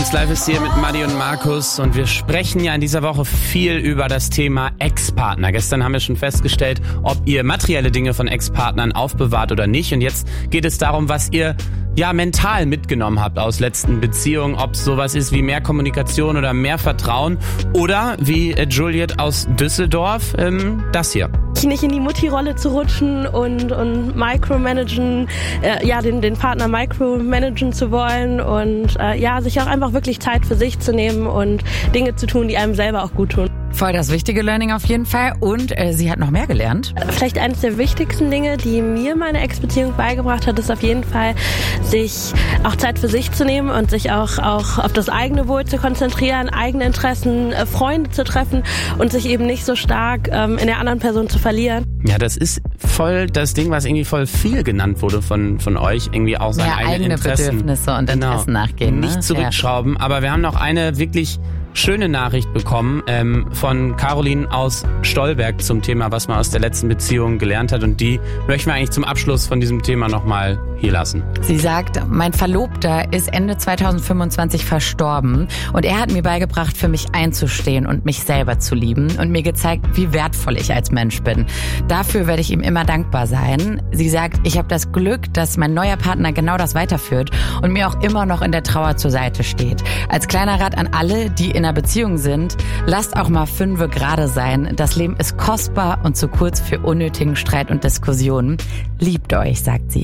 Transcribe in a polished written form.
1 Live ist hier mit Maddi und Markus und wir sprechen ja in dieser Woche viel über das Thema Ex-Partner. Gestern haben wir schon festgestellt, ob ihr materielle Dinge von Ex-Partnern aufbewahrt oder nicht. Und jetzt geht es darum, was ihr mental mitgenommen habt aus letzten Beziehungen. Ob es sowas ist wie mehr Kommunikation oder mehr Vertrauen oder wie Juliet aus Düsseldorf, das hier. Nicht in die Mutti-Rolle zu rutschen und micromanagen, den Partner micromanagen zu wollen und sich auch einfach wirklich Zeit für sich zu nehmen und Dinge zu tun, die einem selber auch gut tun. Voll das wichtige Learning auf jeden Fall. Und sie hat noch mehr gelernt. Vielleicht eines der wichtigsten Dinge, die mir meine Ex-Beziehung beigebracht hat, ist auf jeden Fall, sich auch Zeit für sich zu nehmen und sich auch auf das eigene Wohl zu konzentrieren, eigene Interessen, Freunde zu treffen und sich eben nicht so stark in der anderen Person zu verlieren. Ja, das ist voll das Ding, was irgendwie voll viel genannt wurde von euch. Irgendwie auch seine eigenen Bedürfnisse und Interessen nachgehen. Nicht zurückschrauben. Aber wir haben noch eine wirklich schöne Nachricht bekommen von Caroline aus Stolberg zum Thema, was man aus der letzten Beziehung gelernt hat. Und die möchten wir eigentlich zum Abschluss von diesem Thema nochmal hier lassen. Sie sagt, mein Verlobter ist Ende 2025 verstorben und er hat mir beigebracht, für mich einzustehen und mich selber zu lieben und mir gezeigt, wie wertvoll ich als Mensch bin. Dafür werde ich ihm immer dankbar sein. Sie sagt, ich habe das Glück, dass mein neuer Partner genau das weiterführt und mir auch immer noch in der Trauer zur Seite steht. Als kleiner Rat an alle, die in einer Beziehung sind, lasst auch mal 5 gerade sein. Das Leben ist kostbar und zu kurz für unnötigen Streit und Diskussionen. Liebt euch, sagt sie.